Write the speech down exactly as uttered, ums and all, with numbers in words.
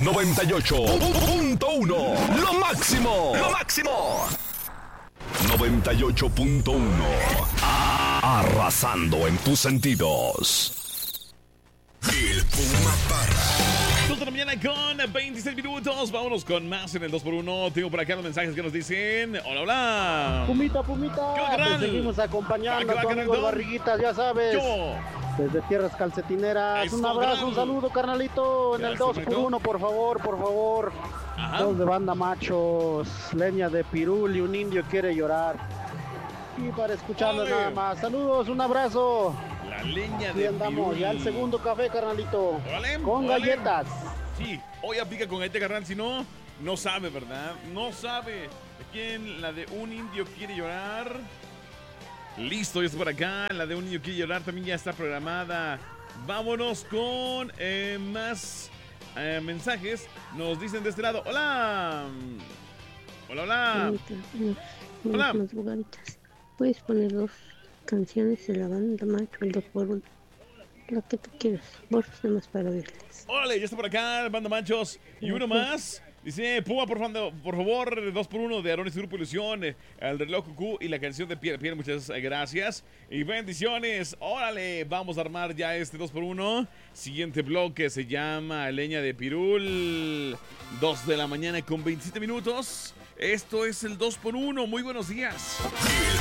noventa y ocho punto uno. Lo máximo. Lo máximo. noventa y ocho punto uno. Arrasando en tus sentidos. El Puma Parra. dos de la mañana con veintiséis minutos. Vámonos con más en el dos por uno. Tengo por acá los mensajes que nos dicen. Hola, hola. Pumita, Pumita. ¿Qué va, carnal? Te seguimos acompañando ¿Qué va, a tu carnal? amigo el Barriguitas, ya sabes. Yo. Desde Tierras Calcetineras. Eso, un abrazo, gran. un saludo, carnalito. En el Gracias, dos por hermanito. uno, por favor, por favor. Ajá. Dos de banda machos. Leña de pirul y un indio quiere llorar. Y para escucharlo Ole. nada más. Saludos, un abrazo. La leña Y de andamos, pirul. ya el segundo café, carnalito. Órale, Con órale. galletas. Sí, hoy aplica con este carnal, si no, no sabe, ¿verdad? No sabe. ¿De quién? La de un indio quiere llorar. Listo, ya está por acá. La de un indio quiere llorar también ya está programada. Vámonos con eh, más eh, mensajes. Nos dicen de este lado. Hola. Hola, hola. Hola. Hola. Puedes poner dos canciones de la banda macho, el dos por uno. Lo que tú quieras. Vos nomás para verles. Órale, ya está por acá, banda manchos. Y uno más. Dice, Puma, por, favor, por favor, dos por uno de Arones Grupo Ilusión, eh, el reloj cucú y la canción de Pierre Pierre. Muchas eh, gracias. Y bendiciones. Órale, vamos a armar ya este dos por uno. Siguiente bloque se llama Leña de Pirul. dos de la mañana con veintisiete minutos. Esto es el dos por uno. Muy buenos días. El